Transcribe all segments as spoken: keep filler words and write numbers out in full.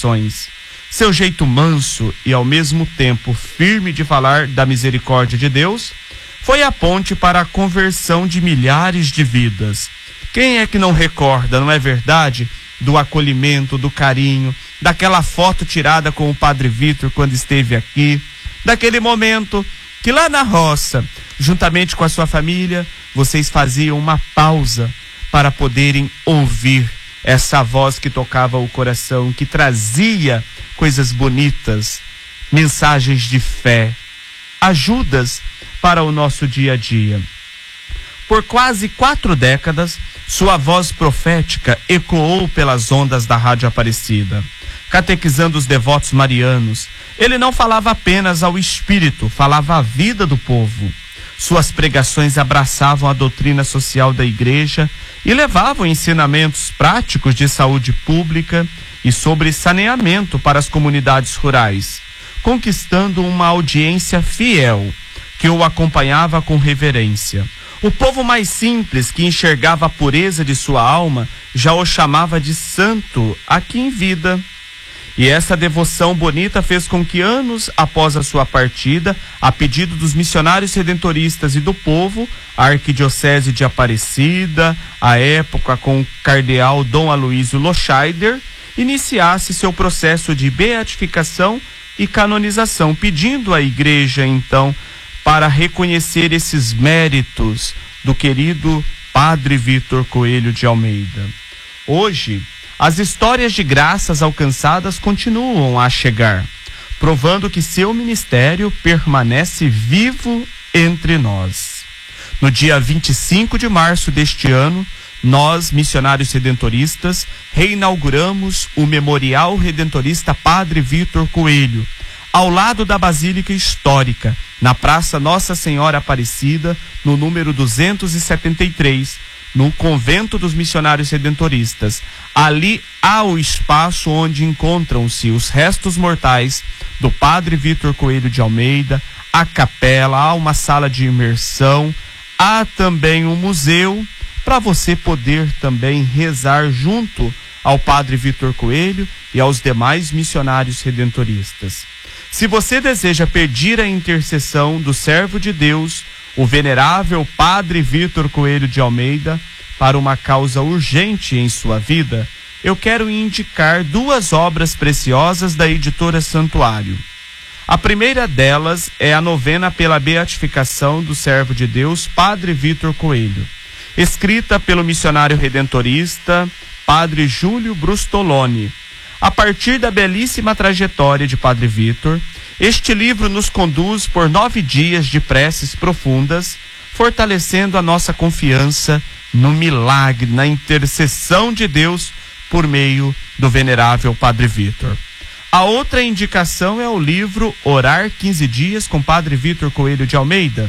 Seu jeito manso e ao mesmo tempo firme de falar da misericórdia de Deus foi a ponte para a conversão de milhares de vidas. Quem é que não recorda, não é verdade, do acolhimento, do carinho, daquela foto tirada com o Padre Vitor quando esteve aqui, daquele momento que lá na roça, juntamente com a sua família, vocês faziam uma pausa para poderem ouvir essa voz que tocava o coração, que trazia coisas bonitas, mensagens de fé, ajudas para o nosso dia a dia. Por quase quatro décadas, sua voz profética ecoou pelas ondas da Rádio Aparecida, catequizando os devotos marianos. Ele não falava apenas ao espírito, falava à vida do povo. Suas pregações abraçavam a doutrina social da igreja e levavam ensinamentos práticos de saúde pública e sobre saneamento para as comunidades rurais, conquistando uma audiência fiel que o acompanhava com reverência. O povo mais simples, que enxergava a pureza de sua alma, já o chamava de santo aqui em vida. E essa devoção bonita fez com que, anos após a sua partida, a pedido dos missionários redentoristas e do povo, a Arquidiocese de Aparecida, à época com o cardeal Dom Aloísio Loscheider, iniciasse seu processo de beatificação e canonização, pedindo à igreja, então, para reconhecer esses méritos do querido Padre Vitor Coelho de Almeida. Hoje, as histórias de graças alcançadas continuam a chegar, provando que seu ministério permanece vivo entre nós. No dia vinte e cinco de março deste ano, nós, missionários redentoristas, reinauguramos o Memorial Redentorista Padre Vitor Coelho, ao lado da Basílica Histórica, na Praça Nossa Senhora Aparecida, no número duzentos e setenta e três, no Convento dos Missionários Redentoristas. Ali há o espaço onde encontram-se os restos mortais do Padre Vitor Coelho de Almeida, a capela, há uma sala de imersão, há também um museu para você poder também rezar junto ao Padre Vitor Coelho e aos demais missionários redentoristas. Se você deseja pedir a intercessão do servo de Deus, o venerável Padre Vitor Coelho de Almeida, para uma causa urgente em sua vida, eu quero indicar duas obras preciosas da editora Santuário. A primeira delas é a novena pela beatificação do servo de Deus, Padre Vitor Coelho, escrita pelo missionário redentorista Padre Júlio Brustoloni. A partir da belíssima trajetória de Padre Vitor, este livro nos conduz por nove dias de preces profundas, fortalecendo a nossa confiança no milagre, na intercessão de Deus por meio do venerável Padre Vitor. A outra indicação é o livro Orar quinze dias com Padre Vitor Coelho de Almeida.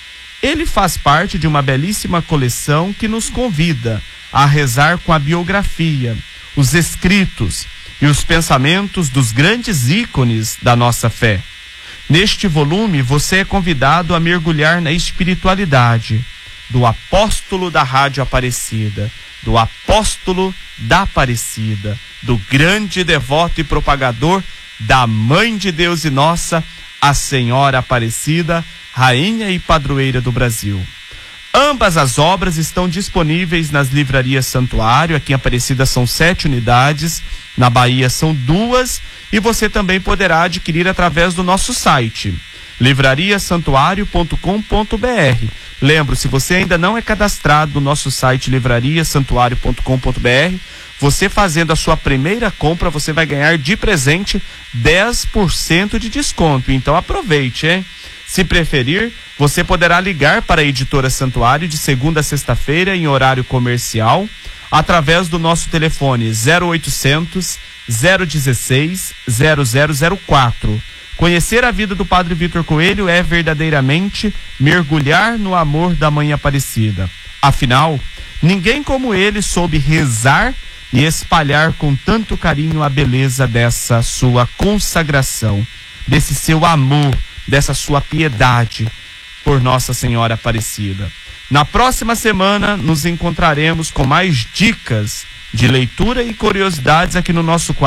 Ele faz parte de uma belíssima coleção que nos convida a rezar com a biografia, os escritos e os pensamentos dos grandes ícones da nossa fé. Neste volume, você é convidado a mergulhar na espiritualidade do apóstolo da Rádio Aparecida, do apóstolo da Aparecida, do grande devoto e propagador da Mãe de Deus e nossa, a Senhora Aparecida, Rainha e Padroeira do Brasil. Ambas as obras estão disponíveis nas livrarias Santuário. Aqui em Aparecida são sete unidades, na Bahia são duas, e você também poderá adquirir através do nosso site, livraria santuário ponto com ponto br. Lembro, se você ainda não é cadastrado no nosso site livraria santuário ponto com ponto br, você fazendo a sua primeira compra, você vai ganhar de presente dez por cento de desconto. Então aproveite, hein? Se preferir, você poderá ligar para a editora Santuário de segunda a sexta-feira em horário comercial, através do nosso telefone zero oitocentos, zero dezesseis, zero zero zero quatro. Conhecer a vida do Padre Vitor Coelho é verdadeiramente mergulhar no amor da Mãe Aparecida. Afinal, ninguém como ele soube rezar e espalhar com tanto carinho a beleza dessa sua consagração, desse seu amor, dessa sua piedade por Nossa Senhora Aparecida. Na próxima semana nos encontraremos com mais dicas de leitura e curiosidades aqui no nosso quadro